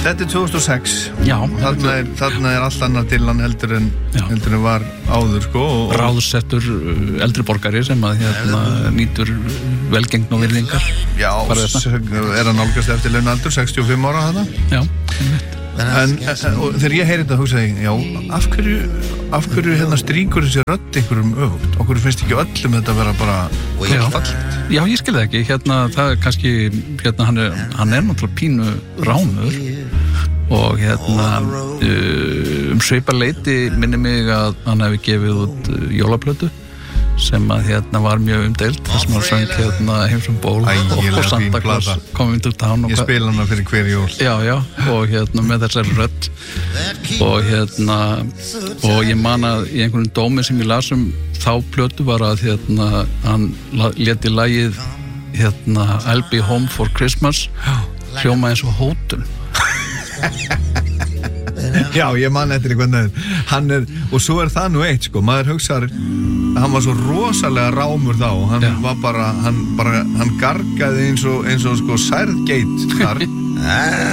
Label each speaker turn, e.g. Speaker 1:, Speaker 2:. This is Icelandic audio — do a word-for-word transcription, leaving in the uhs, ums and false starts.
Speaker 1: Þetta er tvö þúsund og sex.
Speaker 2: Já.
Speaker 1: Þarna er, þarna er allt annar Dylan heldur en, heldur en var áður, sko. Og,
Speaker 2: ráðsettur eldri borgari sem að hérna nýtur velgengn og virðingar.
Speaker 1: Já, er að nálgast eftir launaldur, sextíu og fimm ára þarna.
Speaker 2: Já.
Speaker 1: En, en og þegar ég heyri þetta hugsaði ég, já, af hverju, af hverju hérna strýkur þessi rödd einhverjum öfugt? Okkur finnst ekki öllum þetta vera bara fallegt?
Speaker 2: Já, ég skil það ekki. Hérna, það er kannski, hérna, hann er, hann er náttúrulega pínu rámur og hérna um svipað leyti minni mig að hann hefði gefið út jólaplötu sem að hérna var mjög umdeild þar sem hann söng hérna Heimsum ból og Santa Claus Coming to Town.
Speaker 1: Ég spila hana fyrir hver jól.
Speaker 2: Já, já, og hérna með þessari rödd og hérna og ég man að í einhvern dómi sem ég las um þá plötu var að hérna hann léti lagið hérna I'll be home for Christmas hljóma eins og hótun.
Speaker 1: Já, ég man eftir hvernig hann er, og svo er það nú eitt, sko, maður hugsaður, hann var svo rosalega rámur þá, hann Já. var bara, hann bara, hann gargaði eins og, eins og, sko, særð geit þar.